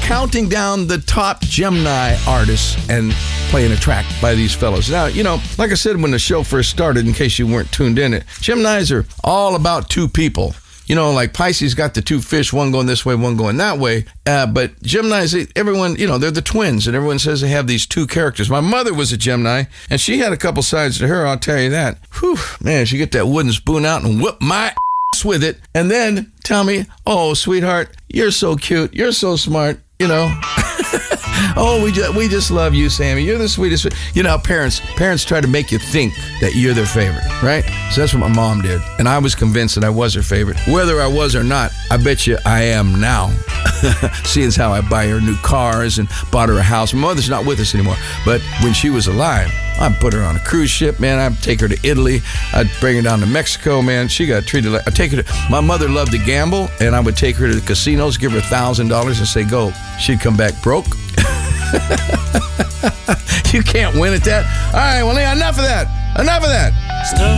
counting down the top Gemini artists and playing a track by these fellows. Now, like I said when the show first started, in case you weren't tuned in, Geminis are all about two people. Like Pisces got the two fish, one going this way, one going that way. But Geminis, everyone, they're the twins, and everyone says they have these two characters. My mother was a Gemini, and she had a couple sides to her, I'll tell you that. Whew, man, she get that wooden spoon out and whip my ass with it, and then tell me, oh, sweetheart, you're so cute, you're so smart, Oh, we just love you, Sammy. You're the sweetest. Parents try to make you think that you're their favorite, right? So that's what my mom did. And I was convinced that I was her favorite. Whether I was or not, I bet you I am now. Seeing as how I buy her new cars and bought her a house. My mother's not with us anymore. But when she was alive, I'd put her on a cruise ship, man. I'd take her to Italy. I'd bring her down to Mexico, man. She got treated like... My mother loved to gamble, and I would take her to the casinos, give her $1,000 and say, go. She'd come back broke. You can't win at that. All right, well, enough of that.